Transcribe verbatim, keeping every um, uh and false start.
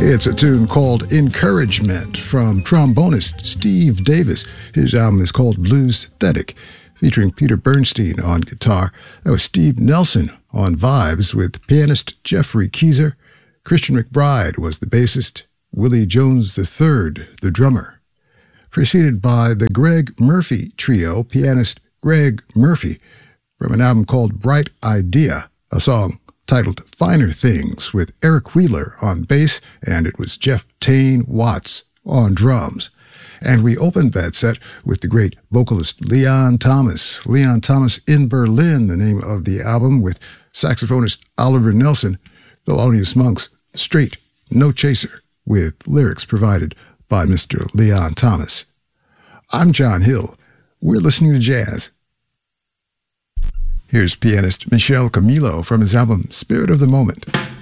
It's a tune called Encouragement from trombonist Steve Davis. His album is called Bluesthetic, featuring Peter Bernstein on guitar. That was Steve Nelson on vibes with pianist Jeffrey Keezer. Christian McBride was the bassist, Willie Jones the third, the drummer. Preceded by the Greg Murphy Trio, pianist Greg Murphy, from an album called Bright Idea, a song titled Finer Things with Eric Wheeler on bass, and it was Jeff Tane Watts on drums. And we opened that set with the great vocalist Leon Thomas. Leon Thomas in Berlin, the name of the album, with saxophonist Oliver Nelson, Thelonious Monk's Straight No Chaser, with lyrics provided by Mister Leon Thomas. I'm John Hill. We're listening to jazz. Here's pianist Michel Camilo from his album Spirit of the Moment.